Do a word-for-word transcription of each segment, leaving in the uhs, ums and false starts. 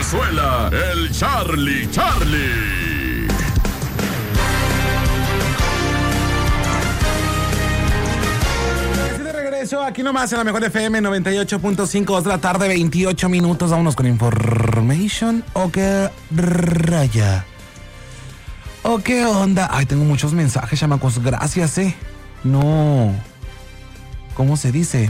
Zarzuela, el Charlie Charlie. Así de regreso, aquí nomás en la mejor F M noventa y ocho punto cinco, dos de la tarde, veintiocho minutos. Vámonos con information. ¿O qué raya? ¿O qué onda? Ay, tengo muchos mensajes, chamacos. Gracias, eh. No. ¿Cómo se dice?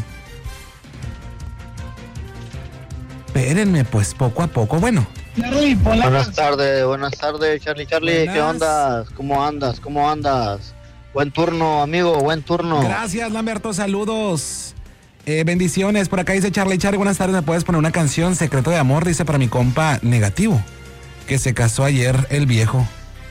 Espérenme, pues, poco a poco. Bueno. Buenas tardes, buenas tardes, Charlie Charlie. Buenas. ¿Qué onda? ¿Cómo andas? ¿Cómo andas? Buen turno, amigo, buen turno. Gracias, Lamberto. Saludos. Eh, bendiciones. Por acá dice Charlie Charlie. Buenas tardes. ¿Me puedes poner una canción? Secreto de amor, dice para mi compa Negativo, que se casó ayer el viejo.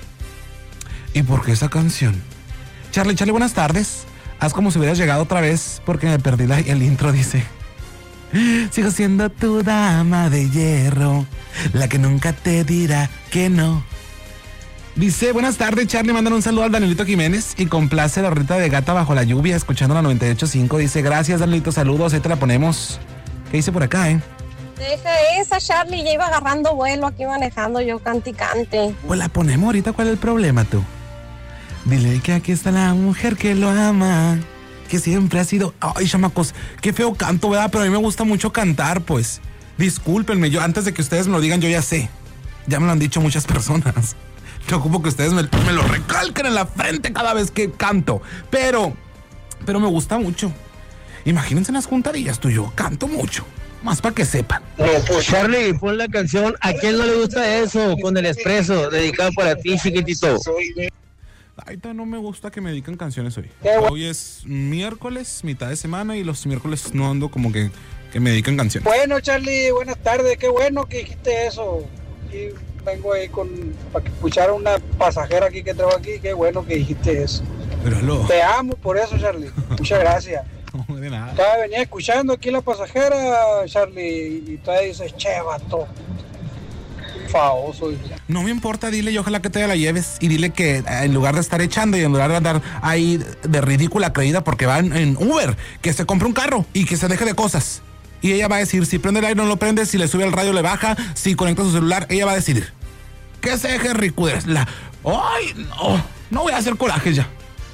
¿Y por qué esa canción? Charlie Charlie, buenas tardes. Haz como si hubieras llegado otra vez, porque me perdí la, el intro, dice. Sigo siendo tu dama de hierro, la que nunca te dirá que no. Dice, buenas tardes, Charlie, mandan un saludo al Danielito Jiménez y complace la rita de Gata bajo la lluvia, escuchando la noventa y ocho punto cinco. Dice, gracias, Danielito, saludos, ahí te la ponemos. ¿Qué dice por acá, eh? Deja esa, Charlie, ya iba agarrando vuelo aquí manejando yo cante y cante. Pues la ponemos ahorita, ¿cuál es el problema, tú? Dile que aquí está la mujer que lo ama, que siempre ha sido... Ay, chamacos, qué feo canto, ¿verdad? Pero a mí me gusta mucho cantar, pues. Discúlpenme, yo antes de que ustedes me lo digan, yo ya sé. Ya me lo han dicho muchas personas. Yo ocupo que ustedes me, me lo recalquen en la frente cada vez que canto. Pero, pero me gusta mucho. Imagínense en las juntarillas, tú y yo canto mucho. Más para que sepan. Charlie, pon la canción ¿A quién no le gusta eso? Con el Expreso, dedicado para ti, chiquitito. Ay, no me gusta que me dediquen canciones hoy. Hoy es miércoles, mitad de semana, y los miércoles no ando como que, que me dediquen canciones. Bueno, Charlie, buenas tardes. Qué bueno que dijiste eso. Y vengo ahí con para escuchar a una pasajera aquí que traigo aquí. Qué bueno que dijiste eso. Pero lo... Te amo por eso, Charlie. Muchas gracias. No, de nada. Acá venía escuchando aquí la pasajera, Charlie, y tú dices, che, vato. Faoso. No me importa, dile y ojalá que te la lleves. Y dile que en lugar de estar echando y en lugar de andar ahí de ridícula creída porque va en, en Uber, que se compre un carro y que se deje de cosas. Y ella va a decir, si prende el aire no lo prende, si le sube el radio le baja, si conecta su celular, ella va a decidir. Que se deje ricudes. La... ¡Ay, no! No voy a hacer coraje ya.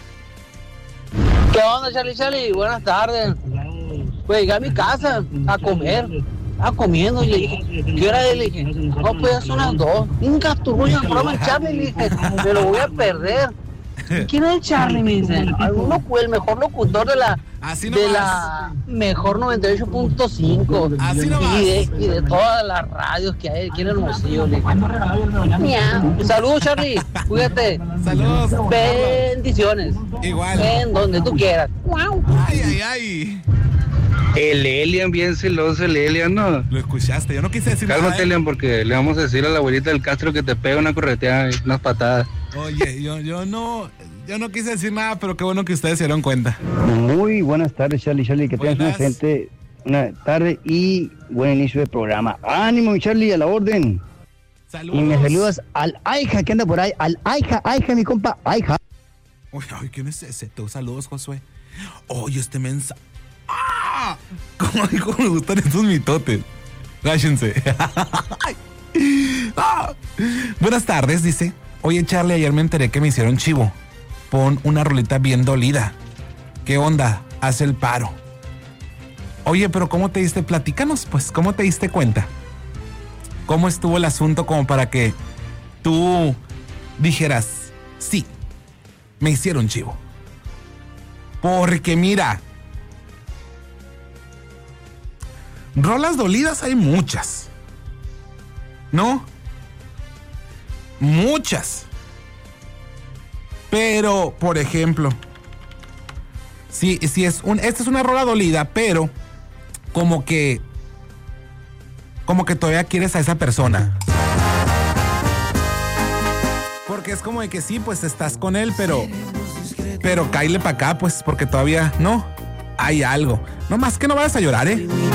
¿Qué onda, Charlie Charlie? Buenas tardes. Pues llegué a mi casa a comer. Ah, comiendo, y le dije, ¿qué hora es? Le dije, no, pues ya son las dos. Nunca tuvo el programa el Charlie, le dije, me lo voy a perder. ¿Quién es el Charlie? Me dice, alguno, el mejor locutor de la Así de nomás. la mejor noventa y ocho punto cinco. Así nomás. Y de, y de todas las radios que hay aquí en Hermosillo. Le dije, miau. Saludos, Charlie, cuídate. Saludos. Bendiciones. Igual. En donde tú quieras. Ay, ay, ay. El Elian, bien celoso el Elian, ¿no? Lo escuchaste, yo no quise decir Cálmate, nada. ¿eh? Elian, porque le vamos a decir a la abuelita del Castro que te pega una correteada y unas patadas. Oye, yo, yo no, yo no quise decir nada, pero qué bueno que ustedes se dieron cuenta. Muy buenas tardes, Charlie, Charlie, que tengas una Buenas. excelente una tarde y buen inicio de programa. Ánimo, mi Charlie, a la orden. Saludos. Y me saludas al Aija que anda por ahí, al Aija, Aija, mi compa, Aija. Uy, ay, ¿quién es ese? Tú, saludos, Josué. Oye, este mensaje. ¡Ah! ¿Cómo dijo? Me gustan estos mitotes. Cállense. Ah. Buenas tardes, dice. Oye, Charlie, ayer me enteré que me hicieron chivo. Pon una rolita bien dolida. ¿Qué onda? Haz el paro. Oye, pero ¿cómo te diste? Platícanos, pues, ¿cómo te diste cuenta? ¿Cómo estuvo el asunto como para que tú dijeras, sí, me hicieron chivo? Porque mira, rolas dolidas hay muchas, ¿no? Muchas. Pero, por ejemplo, si, si es un, esta es una rola dolida, pero como que, como que todavía quieres a esa persona. Porque es como de que sí, pues estás con él, pero, pero cáile para acá, pues, porque todavía, no, hay algo. No más que no vayas a llorar, ¿eh?